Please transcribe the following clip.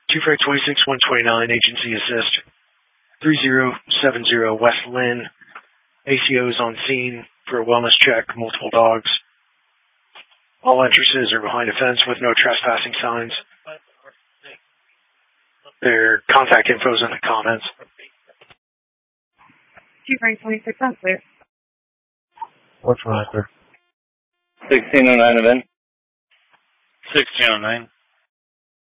2 Freight 26 129, agency assist. 3070 West Lynn. ACO's on scene for a wellness check, multiple dogs. All entrances are behind a fence with no trespassing signs. Their contact info's in the comments. 2 Freight 26, I'm clear. What's wrong, sir? 1609 event. 1609.